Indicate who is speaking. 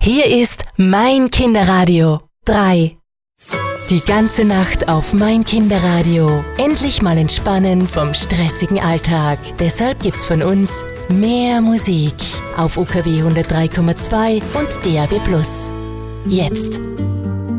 Speaker 1: Hier ist mein Kinderradio 3. Die ganze Nacht auf mein Kinderradio. Endlich mal entspannen vom stressigen Alltag. Deshalb gibt's von uns mehr Musik auf UKW 103,2 und DAB+. Jetzt